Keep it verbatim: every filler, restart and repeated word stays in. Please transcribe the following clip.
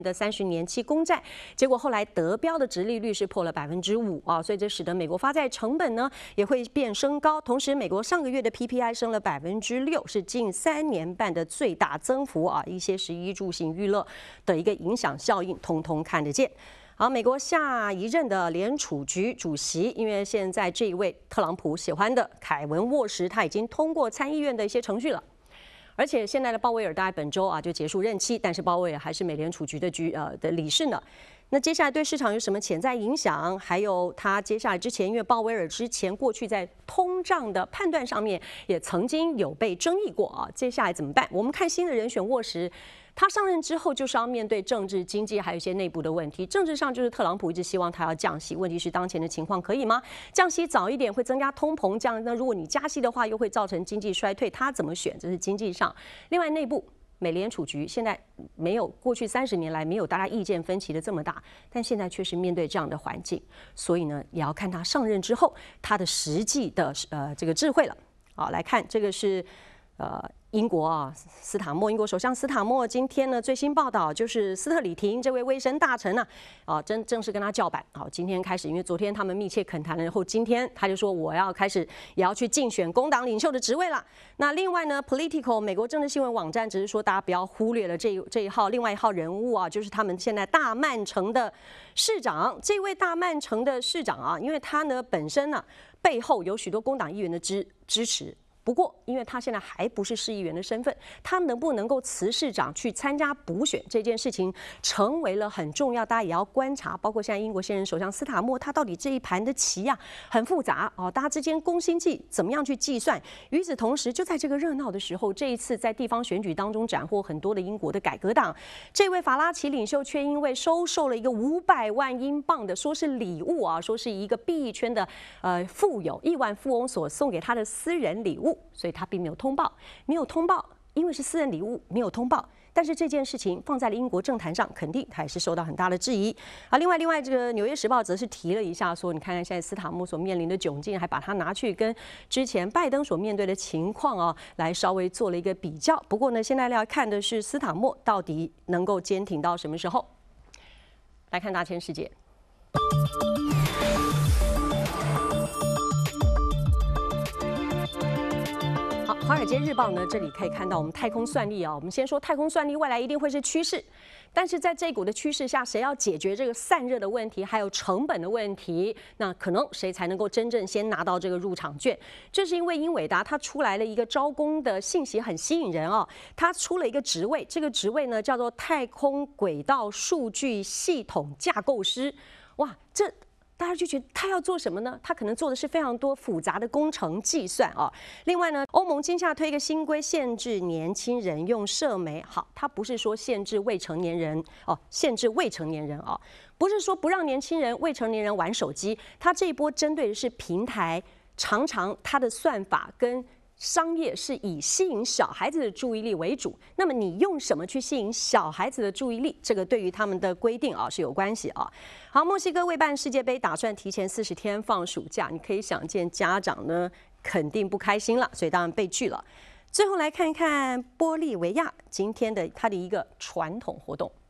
的三十年期公债，结果后来得标的殖利率是破了百分之五啊，所以这使得美国发债成本呢也会变升高。同时，美国上个月的 P P I 升了百分之六，是近三年半的最大增幅啊。一些食衣住行娱乐的一个影响效应，通通看得见。好，美国下一任的联储局主席，因为现在这一位特朗普喜欢的凯文沃什，他已经通过参议院的一些程序了。而且现在的鲍威尔大概本周啊就结束任期，但是鲍威尔还是美联储局的局呃的理事呢。那接下来对市场有什么潜在影响？还有他接下来之前，因为鲍威尔之前过去在通胀的判断上面也曾经有被争议过啊，接下来怎么办？我们看新的人选沃什。他上任之后就是要面对政治、经济，还有一些内部的问题。政治上就是特朗普一直希望他要降息，问题是当前的情况可以吗？降息早一点会增加通膨，这样那如果你加息的话，又会造成经济衰退，他怎么选？这是经济上。另外内部，美联储局现在没有过去三十年来没有大家意见分歧的这么大，但现在确实面对这样的环境，所以呢，也要看他上任之后他的实际的呃这个智慧了。好，来看这个是呃。英国啊，斯塔默，英国首相斯塔默今天呢最新报道就是斯特里廷这位卫生大臣呢、啊，啊正正式跟他叫板。好，今天开始，因为昨天他们密切恳谈了，然后今天他就说我要开始也要去竞选工党领袖的职位了。那另外呢 ，Political 美国政治新闻网站只是说大家不要忽略了这一这一号另外一号人物啊，就是他们现在大曼城的市长。这位大曼城的市长啊，因为他呢本身呢、啊、背后有许多工党议员的支支持。不过，因为他现在还不是市议员的身份，他能不能够辞市长去参加补选这件事情，成为了很重要，大家也要观察。包括现在英国现任首相斯塔默，他到底这一盘的棋啊很复杂哦，大家之间攻心计怎么样去计算？与此同时，就在这个热闹的时候，这一次在地方选举当中斩获很多的英国的改革党，这位法拉奇领袖却因为收受了一个五百万英镑的说是礼物啊，说是一个币圈的呃富有亿万富翁所送给他的私人礼物。所以他并没有通报，没有通报，因为是私人礼物，没有通报。但是这件事情放在了英国政坛上，肯定他也是受到很大的质疑啊。另外，另外这个《纽约时报》则是提了一下，说你看看现在斯塔默所面临的窘境，还把它拿去跟之前拜登所面对的情况啊，来稍微做了一个比较。不过呢，现在要看的是斯塔默到底能够坚挺到什么时候。来看大千世界。《华尔街日报》呢，这里可以看到我们太空算力啊。我们先说太空算力未来一定会是趋势，但是在这股的趋势下，谁要解决这个散热的问题，还有成本的问题，那可能谁才能够真正先拿到这个入场券？这是因为英伟达它出来了一个招工的信息很吸引人哦，它出了一个职位，这个职位呢叫做太空轨道数据系统架构师。哇，这大家就觉得他要做什么呢？他可能做的是非常多复杂的工程计算啊。另外呢，欧盟今夏推一个新规，限制年轻人用社媒。好，它不是说限制未成年人哦，限制未成年人啊，不是说不让年轻人、未成年人玩手机。它这一波针对的是平台，常常它的算法跟商业是以吸引小孩子的注意力为主，那么你用什么去吸引小孩子的注意力？这个对于他们的规定啊是有关系啊。好，墨西哥为办世界杯，打算提前四十天放暑假，你可以想见家长呢肯定不开心了，所以当然被拒了。最后来看一看玻利维亚今天的它的一个传统活动。